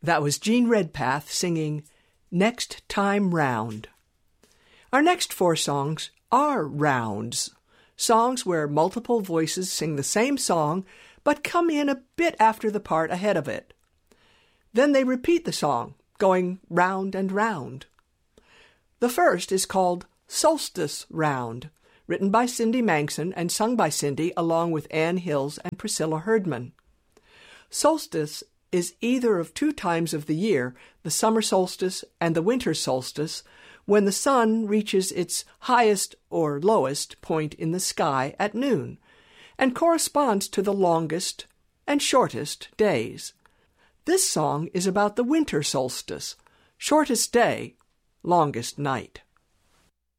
That was Gene Redpath singing Next Time Round. Our next 4 songs are rounds, songs where multiple voices sing the same song but come in a bit after the part ahead of it. Then they repeat the song, going round and round. The first is called Solstice Round, written by Cindy Mangson and sung by Cindy along with Ann Hills and Priscilla Herdman. Solstice is either of 2 times of the year, the summer solstice and the winter solstice, when the sun reaches its highest or lowest point in the sky at noon, and corresponds to the longest and shortest days. This song is about the winter solstice, shortest day, longest night.